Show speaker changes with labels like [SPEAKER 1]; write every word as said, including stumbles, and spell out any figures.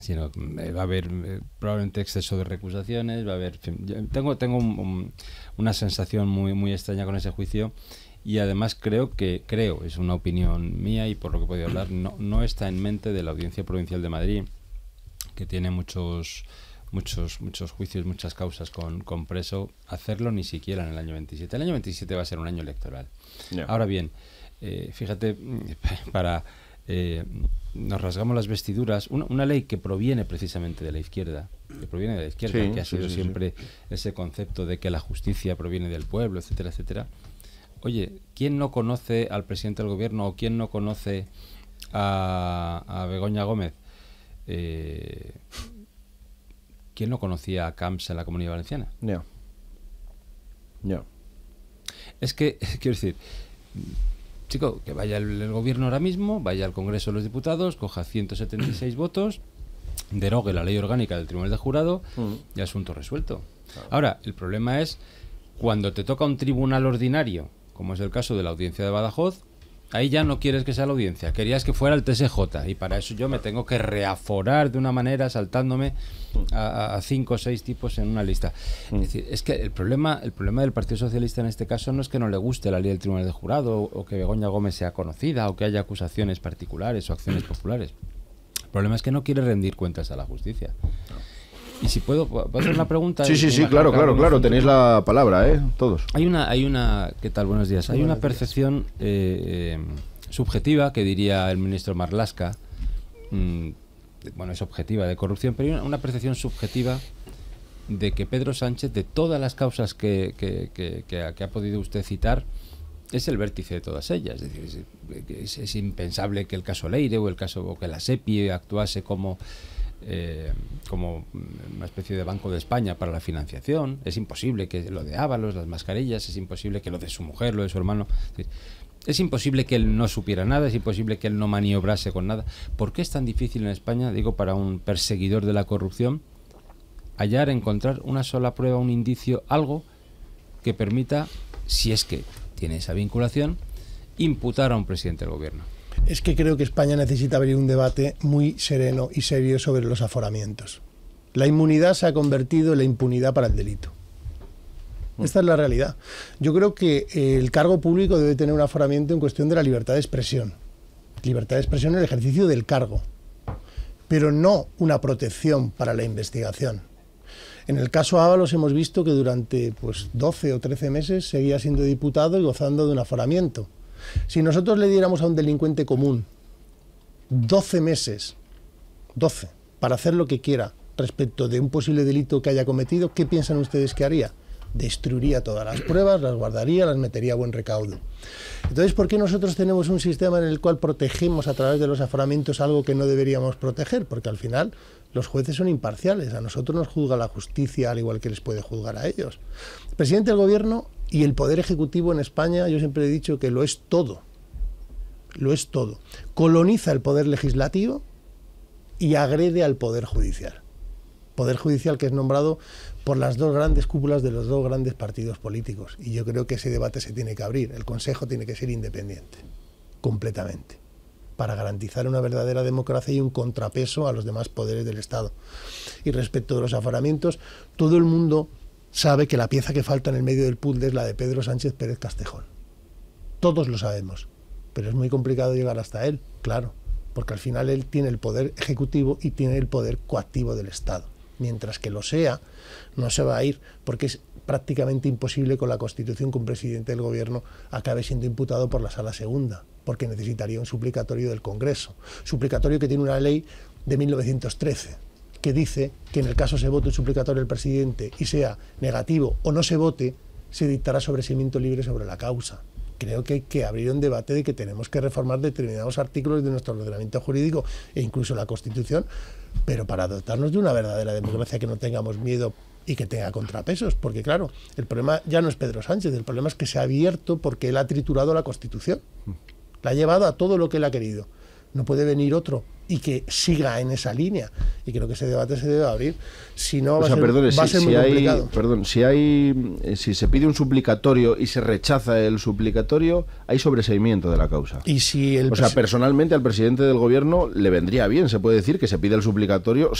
[SPEAKER 1] sino que va a haber eh, probablemente exceso de recusaciones, va a haber... En fin, yo tengo tengo un, un, una sensación muy muy extraña con ese juicio, y además creo que, creo, es una opinión mía y por lo que he podido hablar, no, no está en mente de la Audiencia Provincial de Madrid, que tiene muchos muchos muchos juicios, muchas causas con, con preso, hacerlo ni siquiera en el año veintisiete. El año veintisiete va a ser un año electoral. Yeah. Ahora bien, eh, fíjate, para eh, nos rasgamos las vestiduras, una, una ley que proviene precisamente de la izquierda, que proviene de la izquierda, sí, que ha sido sí, sí, siempre sí. ese concepto de que la justicia proviene del pueblo, etcétera, etcétera. Oye, ¿quién no conoce al presidente del gobierno o quién no conoce a, a Begoña Gómez? Eh, ¿Quién no conocía a Camps en la Comunidad Valenciana?
[SPEAKER 2] Ya. Yeah. Ya. Yeah.
[SPEAKER 1] Es que, quiero decir, chico, que vaya el, el gobierno ahora mismo, vaya al Congreso de los Diputados, coja ciento setenta y seis votos, derogue la ley orgánica del Tribunal de Jurado mm. y asunto resuelto. Claro. Ahora, el problema es cuando te toca un tribunal ordinario, como es el caso de la Audiencia de Badajoz, ahí ya no quieres que sea la audiencia, querías que fuera el T S J, y para eso yo me tengo que reaforar de una manera saltándome a, a cinco o seis tipos en una lista. Mm. Es decir, es que el problema, el problema del Partido Socialista en este caso no es que no le guste la ley del Tribunal de Jurado, o, o que Begoña Gómez sea conocida, o que haya acusaciones particulares o acciones populares. El problema es que no quiere rendir cuentas a la justicia. Y si puedo, ¿puedo hacer una pregunta?
[SPEAKER 2] Sí, sí, sí, claro, claro, claro, tenéis la palabra, ¿eh? Todos.
[SPEAKER 1] Hay una, hay una, ¿qué tal? Buenos días. Hay una percepción eh, eh, subjetiva, que diría el ministro Marlaska, mmm, bueno, es objetiva, de corrupción, pero hay una, una percepción subjetiva de que Pedro Sánchez, de todas las causas que, que, que, que, ha, que ha podido usted citar, es el vértice de todas ellas. Es decir, es, es, es impensable que el caso Leire o el caso o que la SEPI actuase como Eh, como una especie de Banco de España para la financiación. Es imposible que lo de Ábalos, las mascarillas, es imposible que lo de su mujer, lo de su hermano, es decir, es imposible que él no supiera nada, es imposible que él no maniobrase con nada. ¿Por qué es tan difícil en España, digo, para un perseguidor de la corrupción, hallar, encontrar una sola prueba, un indicio, algo que permita, si es que tiene esa vinculación, imputar a un presidente del gobierno?
[SPEAKER 3] Es que creo que España necesita abrir un debate muy sereno y serio sobre los aforamientos. La inmunidad se ha convertido en la impunidad para el delito. Esta es la realidad. Yo creo que el cargo público debe tener un aforamiento en cuestión de la libertad de expresión. Libertad de expresión en el ejercicio del cargo, pero no una protección para la investigación. En el caso Ábalos hemos visto que durante pues, doce o trece meses seguía siendo diputado y gozando de un aforamiento. Si nosotros le diéramos a un delincuente común doce meses, doce, para hacer lo que quiera respecto de un posible delito que haya cometido, ¿qué piensan ustedes que haría? Destruiría todas las pruebas, las guardaría, las metería a buen recaudo. Entonces, ¿por qué nosotros tenemos un sistema en el cual protegemos a través de los aforamientos algo que no deberíamos proteger? Porque al final los jueces son imparciales, a nosotros nos juzga la justicia al igual que les puede juzgar a ellos. El presidente del gobierno y el poder ejecutivo en España, yo siempre he dicho que lo es todo, lo es todo. Coloniza el poder legislativo y agrede al poder judicial. Poder judicial que es nombrado por las dos grandes cúpulas de los dos grandes partidos políticos. Y yo creo que ese debate se tiene que abrir. El Consejo tiene que ser independiente, completamente, para garantizar una verdadera democracia y un contrapeso a los demás poderes del Estado. Y respecto de los aforamientos, todo el mundo sabe que la pieza que falta en el medio del puzzle es la de Pedro Sánchez Pérez Castejón. Todos lo sabemos, pero es muy complicado llegar hasta él, claro, porque al final él tiene el poder ejecutivo y tiene el poder coactivo del Estado. Mientras que lo sea, no se va a ir, porque es prácticamente imposible con la Constitución que un presidente del gobierno acabe siendo imputado por la Sala Segunda, porque necesitaría un suplicatorio del Congreso, suplicatorio que tiene una ley de mil novecientos trece, que dice que en el caso se vote un suplicatorio del presidente y sea negativo o no se vote, se dictará sobreseimiento libre sobre la causa. Creo que hay que abrir un debate de que tenemos que reformar determinados artículos de nuestro ordenamiento jurídico e incluso la Constitución, pero para dotarnos de una verdadera democracia, que no tengamos miedo y que tenga contrapesos, porque claro, el problema ya no es Pedro Sánchez, el problema es que se ha abierto porque él ha triturado la Constitución, la ha llevado a todo lo que él ha querido. no puede venir otro y que siga en esa línea. Y creo que ese debate se debe abrir. Si no, va,
[SPEAKER 2] o sea,
[SPEAKER 3] a ser,
[SPEAKER 2] perdone,
[SPEAKER 3] va a
[SPEAKER 2] si,
[SPEAKER 3] ser muy
[SPEAKER 2] si hay,
[SPEAKER 3] complicado.
[SPEAKER 2] perdón, si hay, eh, si se pide un suplicatorio y se rechaza el suplicatorio, hay sobreseimiento de la causa.
[SPEAKER 3] Y si el
[SPEAKER 2] o sea, personalmente al presidente del gobierno le vendría bien, se puede decir, que se pida el suplicatorio.